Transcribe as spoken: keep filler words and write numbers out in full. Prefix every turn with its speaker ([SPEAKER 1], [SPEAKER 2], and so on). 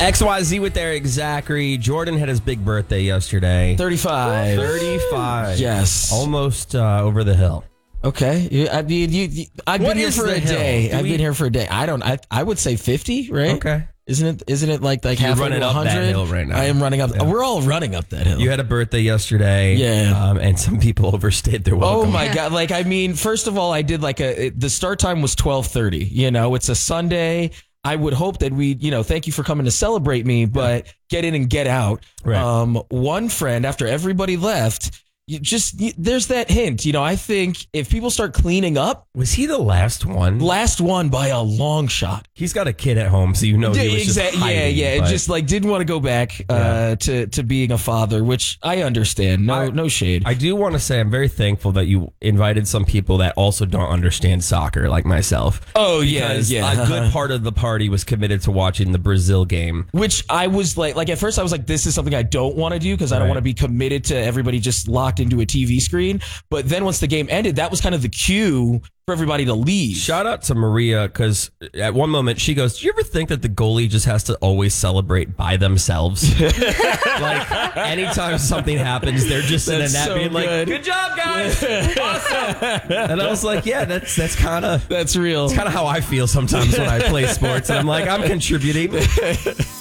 [SPEAKER 1] X Y Z with Eric Zachary. Jordan had his big birthday yesterday.
[SPEAKER 2] thirty-five.
[SPEAKER 1] thirty-five.
[SPEAKER 2] Yes.
[SPEAKER 1] Almost uh, over the hill.
[SPEAKER 2] Okay. You, I mean, you, you, I've
[SPEAKER 1] What
[SPEAKER 2] been here
[SPEAKER 1] is
[SPEAKER 2] for
[SPEAKER 1] the
[SPEAKER 2] a
[SPEAKER 1] hill?
[SPEAKER 2] day.
[SPEAKER 1] Do
[SPEAKER 2] I've
[SPEAKER 1] we-
[SPEAKER 2] been here for a day. I don't. I I would say fifty, right?
[SPEAKER 1] Okay.
[SPEAKER 2] Isn't it? Isn't it like like
[SPEAKER 1] You're
[SPEAKER 2] halfway
[SPEAKER 1] running
[SPEAKER 2] to
[SPEAKER 1] up
[SPEAKER 2] one
[SPEAKER 1] that
[SPEAKER 2] hundred?
[SPEAKER 1] hill right now.
[SPEAKER 2] I am running up.
[SPEAKER 1] Yeah.
[SPEAKER 2] We're all running up that hill.
[SPEAKER 1] You had a birthday yesterday.
[SPEAKER 2] Yeah.
[SPEAKER 1] Um, and some people overstayed their welcome.
[SPEAKER 2] Oh my God. Like, I mean, first of all, I did like a, it- the start time was twelve thirty, you know, it's a Sunday. I would hope that we, you know, thank you for coming to celebrate me, but get in and get out.
[SPEAKER 1] Right.
[SPEAKER 2] Um, one friend, after everybody left, you just, you, there's that hint, you know, I think if people start cleaning up,
[SPEAKER 1] Was he the last one?
[SPEAKER 2] last one by a long shot.
[SPEAKER 1] He's got a kid at home, so you know he was
[SPEAKER 2] Exact-
[SPEAKER 1] just hiding,
[SPEAKER 2] yeah, yeah.
[SPEAKER 1] but-
[SPEAKER 2] Just like didn't want to go back uh,
[SPEAKER 1] Yeah.
[SPEAKER 2] to to being a father, which I understand. No,
[SPEAKER 1] I-
[SPEAKER 2] no shade.
[SPEAKER 1] I do want to say I'm very thankful that you invited some people that also don't understand soccer like myself.
[SPEAKER 2] oh yeah,
[SPEAKER 1] Because
[SPEAKER 2] yeah.
[SPEAKER 1] a good part of the party was committed to watching the Brazil game.
[SPEAKER 2] Which I was like, like at first I was like, this is something I don't want to do because I don't
[SPEAKER 1] Right.
[SPEAKER 2] want to be committed to everybody just locked into a T V screen. But then once the game ended, that was kind of the cue for everybody to leave.
[SPEAKER 1] Shout out to Maria, because at one moment she goes, do you ever think that the goalie just has to always celebrate by themselves? Like, anytime something happens, they're just in a
[SPEAKER 2] That's
[SPEAKER 1] net
[SPEAKER 2] so
[SPEAKER 1] being like,
[SPEAKER 2] good.
[SPEAKER 1] good job, guys. Awesome. And I was like, yeah, that's that's kind of
[SPEAKER 2] That's real.
[SPEAKER 1] kind of how I feel sometimes when I play sports. And I'm like, I'm contributing.